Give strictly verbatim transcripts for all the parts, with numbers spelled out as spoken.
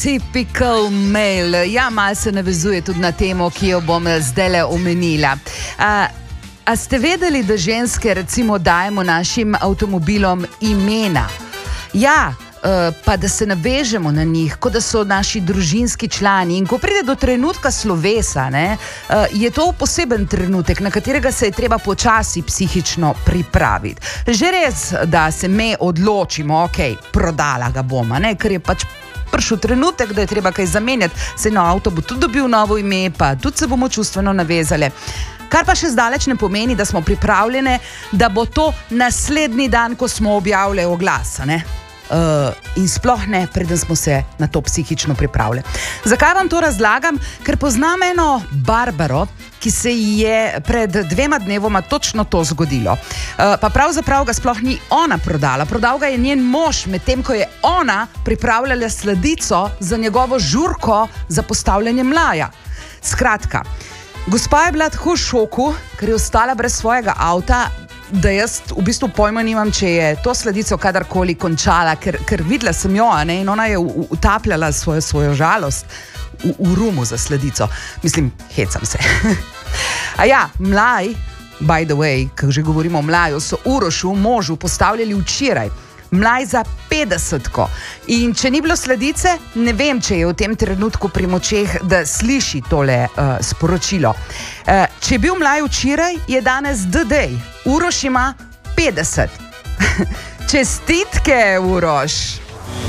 Typical male. Ja, malo se navezuje tudi na temo, ki jo bom zdajle omenila. A, a ste vedeli, da ženske recimo dajemo našim avtomobilom imena? Ja, pa da se navežemo na njih, kot da so naši družinski člani. In ko pride do trenutka slovesa, ne, je to poseben trenutek, na katerega se je treba počasi psihično pripraviti. Že res, da se me odločimo, ok, prodala ga bom, ne, ker je pač prišel trenutek, da je treba kaj zamenjati. Saj no, avto bo tudi dobil novo ime, pa tudi se bomo čustveno navezali. Kar pa še zdaleč ne pomeni, da smo pripravljene, da bo to naslednji dan, ko smo objavili oglas, ne? Uh, in sploh ne, preden smo se na to psihično pripravili. Zakaj vam to razlagam? Ker poznam eno Barbaro, ki se ji je pred dvema dnevoma točno to zgodilo. Uh, pa pravzaprav ga sploh ni ona prodala. Prodal ga je njen mož, medtem ko je ona pripravljala sladico za njegovo žurko za postavljanje mlaja. Skratka, gospa je bila tako v šoku, ker je ostala brez svojega avta, da jaz v bistvu pojma nimam, če je to sladico kadarkoli končala, ker, ker videla sem jo, ne, in ona je utapljala svojo, svojo žalost v, v rumu za sladico. Mislim, hecam se. A ja, mlaj, by the way, ko že govorimo o mlaju, so Urošu, možu, postavljali včeraj. Mlaj za petdesetko. In če ni bilo sladice, ne vem, če je v tem trenutku pri močeh, da sliši tole uh, sporočilo. Uh, če je bil mlaj včeraj, je danes D-Day. Uroš ima petdeset. Čestitke, Uroš!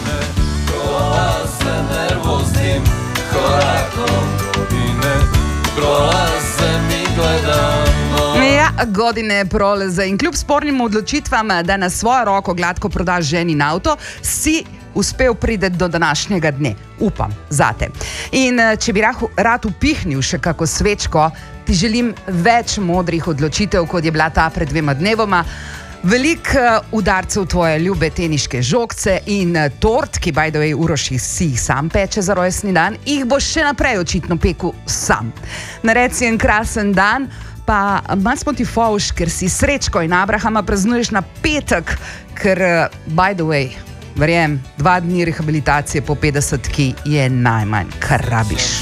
Ja, godine prolaze in kljub spornim odločitvam, da na svojo roko gladko prodaš ženin avto, si uspel prideti do današnjega dne. Upam, zate. In če bi rad upihnil še kako svečko, ti želim več modrih odločitev, kot je bila ta pred dvema dnevoma. Velik udarcev tvoje ljube teniške žogce in tort, ki by the way Uroš si jih sam peče za rojstni dan, jih boš še naprej očitno pekel sam. Nared si en krasen dan, pa malo smo ti fovš, ker si Srečko in Abrahama praznuješ na petek, ker by the way, verjem, dva dni rehabilitacije po petdesetki je najmanj, kar rabiš.